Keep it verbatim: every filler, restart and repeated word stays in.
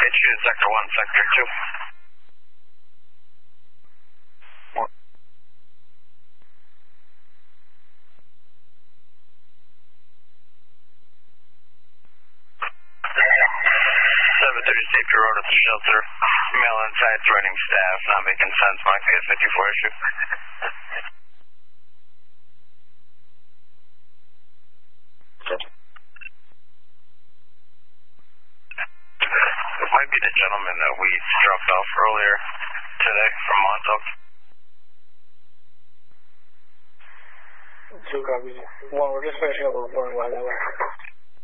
H U, Sector one, Sector two. seven thirty Safety Road at the shelter. Male inside threatening staff, not making sense. Mike, I guess fifty-four issue. It might be the gentleman that we dropped off earlier today from Montauk. Two copies. One, we're just finishing up a report while that way.